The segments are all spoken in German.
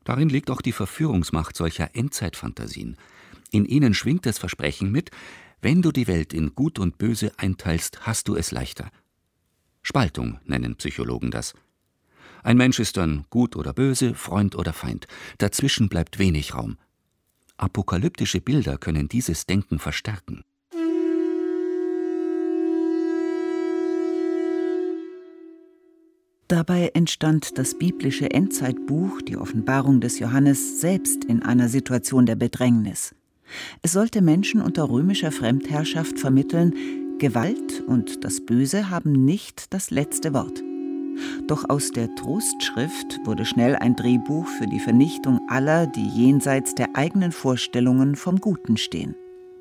Darin liegt auch die Verführungsmacht solcher Endzeitfantasien. In ihnen schwingt das Versprechen mit: Wenn du die Welt in Gut und Böse einteilst, hast du es leichter. Spaltung nennen Psychologen das. Ein Mensch ist dann gut oder böse, Freund oder Feind. Dazwischen bleibt wenig Raum. Apokalyptische Bilder können dieses Denken verstärken. Dabei entstand das biblische Endzeitbuch, die Offenbarung des Johannes, selbst in einer Situation der Bedrängnis. Es sollte Menschen unter römischer Fremdherrschaft vermitteln: Gewalt und das Böse haben nicht das letzte Wort. Doch aus der Trostschrift wurde schnell ein Drehbuch für die Vernichtung aller, die jenseits der eigenen Vorstellungen vom Guten stehen.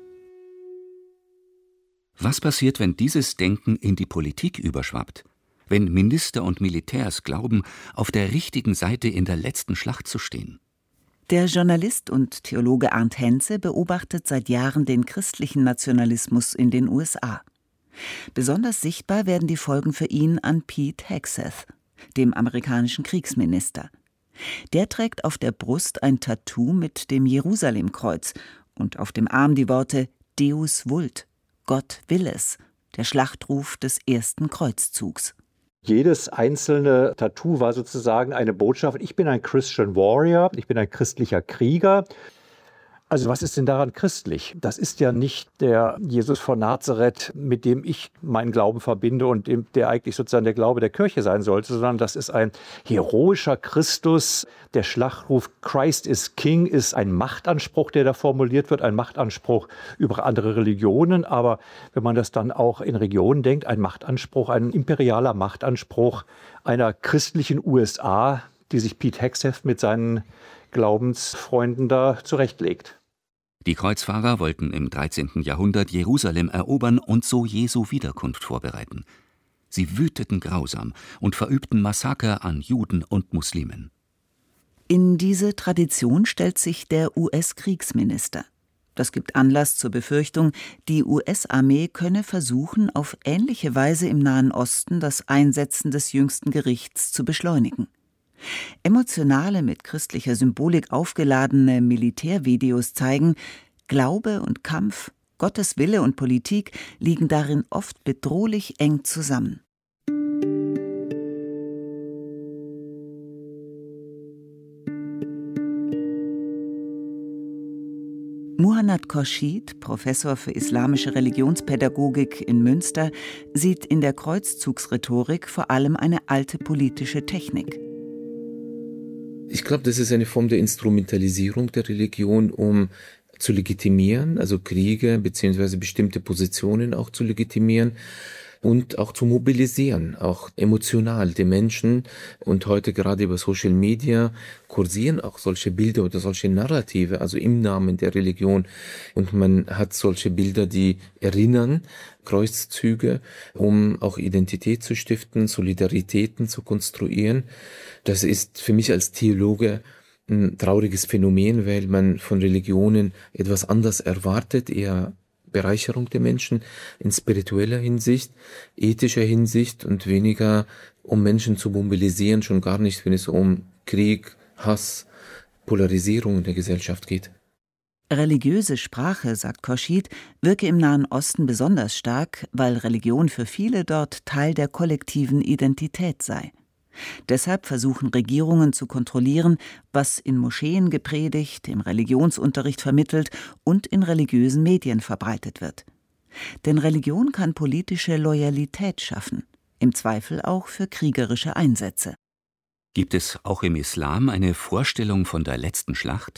Was passiert, wenn dieses Denken in die Politik überschwappt? Wenn Minister und Militärs glauben, auf der richtigen Seite in der letzten Schlacht zu stehen? Der Journalist und Theologe Arndt Henze beobachtet seit Jahren den christlichen Nationalismus in den USA. Besonders sichtbar werden die Folgen für ihn an Pete Hegseth, dem amerikanischen Kriegsminister. Der trägt auf der Brust ein Tattoo mit dem Jerusalemkreuz und auf dem Arm die Worte Deus vult, Gott will es, der Schlachtruf des ersten Kreuzzugs. Jedes einzelne Tattoo war sozusagen eine Botschaft: Ich bin ein Christian Warrior, ich bin ein christlicher Krieger. Also was ist denn daran christlich? Das ist ja nicht der Jesus von Nazareth, mit dem ich meinen Glauben verbinde und der eigentlich sozusagen der Glaube der Kirche sein sollte, sondern das ist ein heroischer Christus. Der Schlachtruf Christ is King ist ein Machtanspruch, der da formuliert wird, ein Machtanspruch über andere Religionen. Aber wenn man das dann auch in Regionen denkt, ein Machtanspruch, ein imperialer Machtanspruch einer christlichen USA, die sich Pete Hegseth mit seinen Glaubensfreunden da zurechtlegt. Die Kreuzfahrer wollten im 13. Jahrhundert Jerusalem erobern und so Jesu Wiederkunft vorbereiten. Sie wüteten grausam und verübten Massaker an Juden und Muslimen. In diese Tradition stellt sich der US-Kriegsminister. Das gibt Anlass zur Befürchtung, die US-Armee könne versuchen, auf ähnliche Weise im Nahen Osten das Einsetzen des jüngsten Gerichts zu beschleunigen. Emotionale, mit christlicher Symbolik aufgeladene Militärvideos zeigen: Glaube und Kampf, Gottes Wille und Politik liegen darin oft bedrohlich eng zusammen. Muhannad Khorshid, Professor für islamische Religionspädagogik in Münster, sieht in der Kreuzzugsrhetorik vor allem eine alte politische Technik. Ich glaube, das ist eine Form der Instrumentalisierung der Religion, um zu legitimieren, also Kriege bzw. bestimmte Positionen auch zu legitimieren und auch zu mobilisieren, auch emotional die Menschen. Und heute gerade über Social Media kursieren auch solche Bilder oder solche Narrative, also im Namen der Religion. Und man hat solche Bilder, die erinnern, Kreuzzüge, um auch Identität zu stiften, Solidaritäten zu konstruieren. Das ist für mich als Theologe ein trauriges Phänomen, weil man von Religionen etwas anders erwartet, eher Bereicherung der Menschen in spiritueller Hinsicht, ethischer Hinsicht und weniger, um Menschen zu mobilisieren, schon gar nicht, wenn es um Krieg, Hass, Polarisierung in der Gesellschaft geht. Religiöse Sprache, sagt Khorshid, wirke im Nahen Osten besonders stark, weil Religion für viele dort Teil der kollektiven Identität sei. Deshalb versuchen Regierungen zu kontrollieren, was in Moscheen gepredigt, im Religionsunterricht vermittelt und in religiösen Medien verbreitet wird. Denn Religion kann politische Loyalität schaffen, im Zweifel auch für kriegerische Einsätze. Gibt es auch im Islam eine Vorstellung von der letzten Schlacht?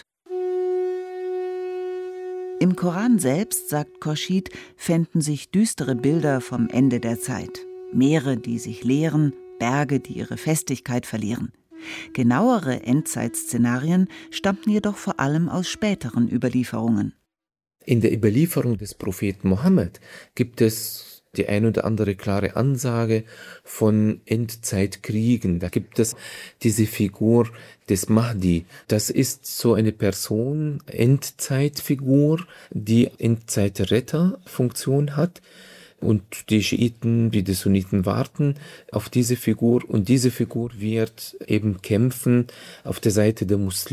Im Koran selbst, sagt Khorshid, fänden sich düstere Bilder vom Ende der Zeit. Meere, die sich leeren, Berge, die ihre Festigkeit verlieren. Genauere Endzeitszenarien stammten jedoch vor allem aus späteren Überlieferungen. In der Überlieferung des Propheten Mohammed gibt es die ein oder andere klare Ansage von Endzeitkriegen. Da gibt es diese Figur des Mahdi. Das ist so eine Person, Endzeitfigur, die Endzeitretterfunktion hat. Und die Schiiten wie die Sunniten warten auf diese Figur. Und diese Figur wird eben kämpfen auf der Seite der Muslime.